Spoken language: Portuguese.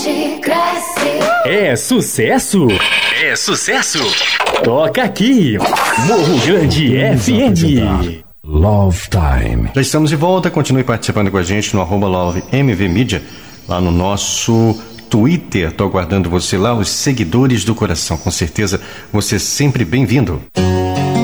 É sucesso? É sucesso? Toca aqui, Morro Grande FM. Love Time. Já estamos de volta, continue participando com a gente no @LoveMVMedia, lá no nosso Twitter. Tô aguardando você lá, os seguidores do coração. Com certeza você é sempre bem-vindo.